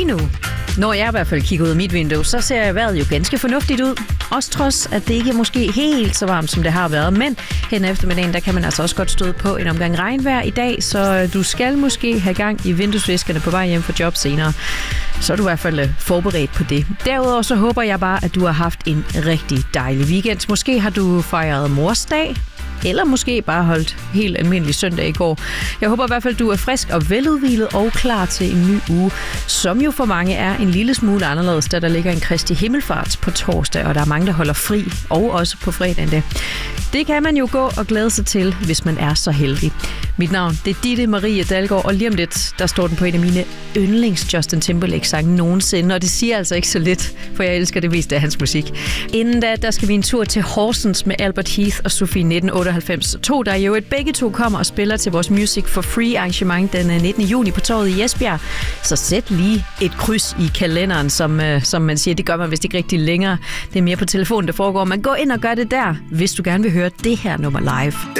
nu, når jeg i hvert fald kigger ud af mit vindue, så ser vejret jo ganske fornuftigt ud. Også trods, at det ikke er måske helt så varmt, som det har været. Men hen eftermiddagen, der kan man altså også godt støde på en omgang regnvejr i dag, så du skal måske have gang i vinduesviskerne på vej hjem fra job senere. Så er du i hvert fald forberedt på det. Derudover så håber jeg bare, at du har haft en rigtig dejlig weekend. Måske har du fejret morsdag, eller måske bare holdt helt almindelig søndag i går. Jeg håber i hvert fald, du er frisk og veludhvilet og klar til en ny uge, som jo for mange er en lille smule anderledes, da der ligger en Kristi himmelfart på torsdag, og der er mange, der holder fri, og også på fredagen. Det kan man jo gå og glæde sig til, hvis man er så heldig. Mit navn, det er Ditte Marie Dalgaard, og lige om lidt, der står den på en af mine yndlings Justin Timberlake-sange nogensinde, og det siger altså ikke så lidt, for jeg elsker det meste af hans musik. Inden da, der skal vi en tur til Horsens med Albert Heath og Sofie 1998. Der jo begge to kommer og spiller til vores Music for Free arrangement den 19. juni på Torvet i Esbjerg. Så sæt lige et kryds i kalenderen, som man siger. Det gør man vist ikke rigtig længere. Det er mere på telefonen, der foregår. Men gå ind og gør det der, hvis du gerne vil høre det her nummer live.